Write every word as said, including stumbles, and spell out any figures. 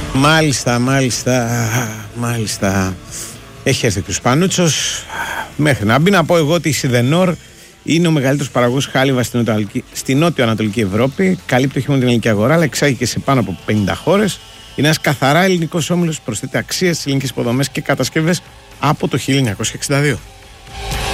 Μάλιστα, μάλιστα, μάλιστα. Έχει έρθει ο κ. Πανούτσος. Μέχρι να μπει να πω εγώ ότι η Σιδενόρ είναι ο μεγαλύτερος παραγωγός χάλιβα στην, στην νότιο-ανατολική Ευρώπη. Καλύπτει όχι μόνο την ελληνική αγορά, αλλά εξάγει και σε πάνω από πενήντα χώρες. Είναι ένας καθαρά ελληνικός όμιλος που προσθέτει αξίες στις ελληνικές υποδομές και κατασκευές από το χίλια εννιακόσια εξήντα δύο.